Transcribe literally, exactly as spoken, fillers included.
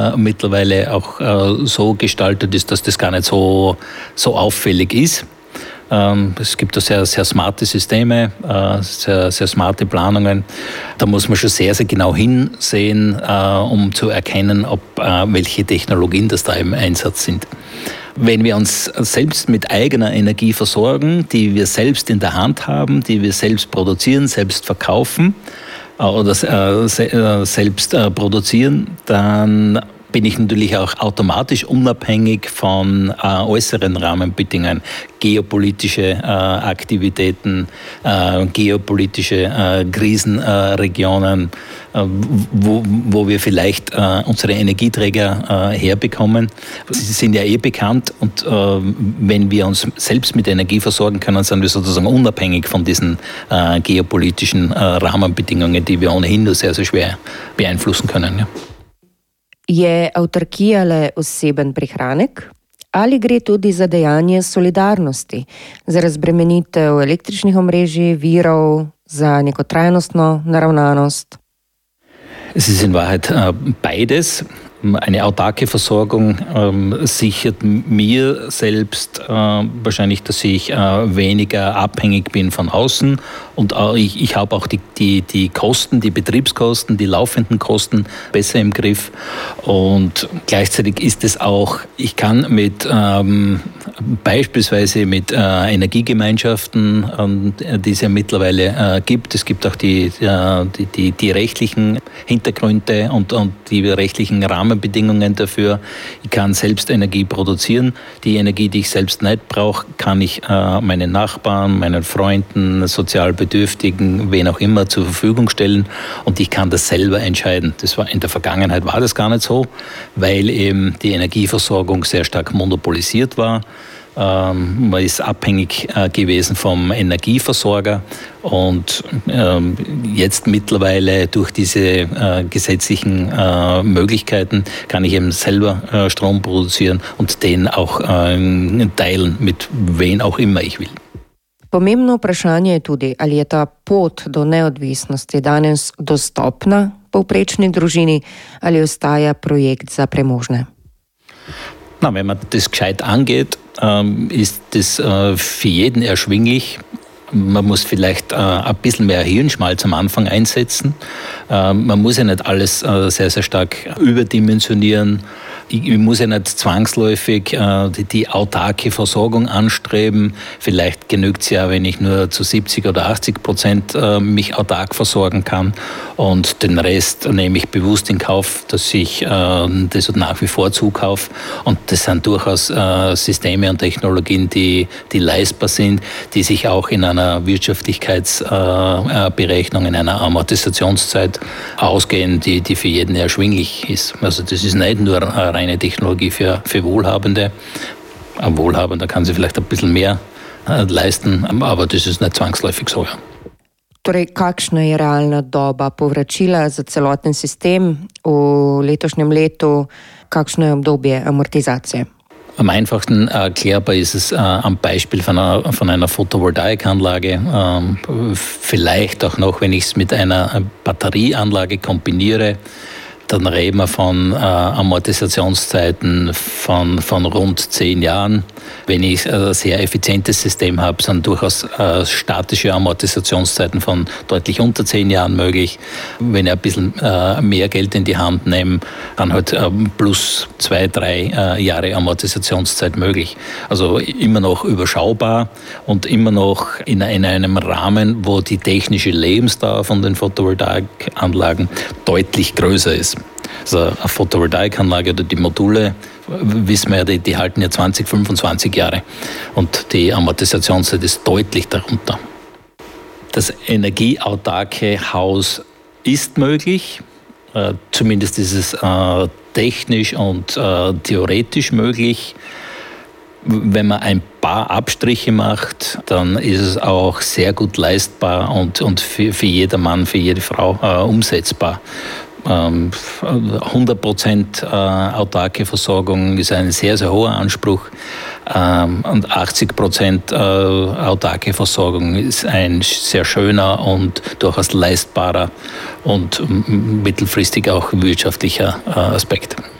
äh, mittlerweile auch äh, so gestaltet ist, dass das gar nicht so, so auffällig ist. Ähm, es gibt da sehr, sehr smarte Systeme, äh, sehr, sehr smarte Planungen. Da muss man schon sehr, sehr genau hinsehen, äh, um zu erkennen, ob äh, welche Technologien das da im Einsatz sind. Wenn wir uns selbst mit eigener Energie versorgen, die wir selbst in der Hand haben, die wir selbst produzieren, selbst verkaufen oder selbst produzieren, dann bin ich natürlich auch automatisch unabhängig von äh, äußeren Rahmenbedingungen, geopolitische äh, Aktivitäten, äh, geopolitische äh, Krisenregionen, äh, wo, wo wir vielleicht äh, unsere Energieträger äh, herbekommen. Sie sind ja eh bekannt und äh, wenn wir uns selbst mit Energie versorgen können, sind wir sozusagen unabhängig von diesen äh, geopolitischen äh, Rahmenbedingungen, die wir ohnehin nur sehr, sehr schwer beeinflussen können. Ja. Je avtarkija le oseben prihranek ali gre tudi za dejanje solidarnosti, za razbremenitev električnih omrežij, virov, za neko trajnostno naravnanost? Es ist in Wahrheit äh, beides. Eine autarke Versorgung ähm, sichert mir selbst äh, wahrscheinlich, dass ich äh, weniger abhängig bin von außen und äh, ich, ich habe auch die, die, die Kosten, die Betriebskosten, die laufenden Kosten besser im Griff und gleichzeitig ist es auch, ich kann mit ähm, beispielsweise mit äh, Energiegemeinschaften, äh, die es ja mittlerweile äh, gibt, es gibt auch die, äh, die, die, die rechtlichen Hintergründe und, und die rechtlichen Rahmen Bedingungen dafür. Ich kann selbst Energie produzieren. Die Energie, die ich selbst nicht brauche, kann ich äh, meinen Nachbarn, meinen Freunden, sozial Bedürftigen, wen auch immer zur Verfügung stellen und ich kann das selber entscheiden. Das war in der Vergangenheit war das gar nicht so, weil eben die Energieversorgung sehr stark monopolisiert war. Ähm, man ist abhängig äh, gewesen vom Energieversorger und ähm, jetzt mittlerweile durch diese äh, gesetzlichen äh, Möglichkeiten kann ich eben selber äh, Strom produzieren und den auch äh, teilen mit wen auch immer ich will. Pomembno vprašanje je tudi, ali je ta pot do neodvisnosti danes dostopna povprečni družini ali ostaja projekt za premožne. Na, wenn man das gescheit angeht, ähm, ist das äh, für jeden erschwinglich. Man muss vielleicht äh, ein bisschen mehr Hirnschmalz am Anfang einsetzen. Äh, man muss ja nicht alles äh, sehr, sehr stark überdimensionieren. Ich, ich muss ja nicht zwangsläufig äh, die, die autarke Versorgung anstreben. Vielleicht genügt es ja, wenn ich nur zu siebzig oder achtzig Prozent äh, mich autark versorgen kann und den Rest nehme ich bewusst in Kauf, dass ich äh, das nach wie vor zukaufe. Und das sind durchaus äh, Systeme und Technologien, die, die leistbar sind, die sich auch in einer Wirtschaftlichkeitsberechnung, äh, in einer Amortisationszeit ausgehen, die, die für jeden erschwinglich ist. Also das ist nicht nur eine reine Technologie für, für Wohlhabende. Ein Wohlhabender kann sich vielleicht ein bisschen mehr äh, leisten, aber das ist nicht zwangsläufig so. Ja. Torej, kakšna je realna doba povračila za celoten sistem v letošnjem letu, kakšno je obdobje amortizacije? Am einfachsten erklärbar ist es äh, am Beispiel von einer, von einer Photovoltaikanlage. Ähm, vielleicht auch noch, wenn ich es mit einer Batterieanlage kombiniere, dann reden wir von äh, Amortisationszeiten von, von rund zehn Jahren. Wenn ich ein sehr effizientes System habe, sind durchaus äh, statische Amortisationszeiten von deutlich unter zehn Jahren möglich. Wenn ich ein bisschen äh, mehr Geld in die Hand nehme, dann halt äh, plus zwei, drei äh, Jahre Amortisationszeit möglich. Also immer noch überschaubar und immer noch in, in einem Rahmen, wo die technische Lebensdauer von den Photovoltaikanlagen deutlich größer ist. Also eine Photovoltaikanlage oder die Module, wissen wir ja, die, die halten ja zwanzig, fünfundzwanzig Jahre und die Amortisationszeit ist deutlich darunter. Das energieautarke Haus ist möglich, äh, zumindest ist es äh, technisch und äh, theoretisch möglich. Wenn man ein paar Abstriche macht, dann ist es auch sehr gut leistbar und, und für, für jeder Mann, für jede Frau äh, umsetzbar. hundert Prozent autarke Versorgung ist ein sehr, sehr hoher Anspruch und achtzig Prozent autarke Versorgung ist ein sehr schöner und durchaus leistbarer und mittelfristig auch wirtschaftlicher Aspekt.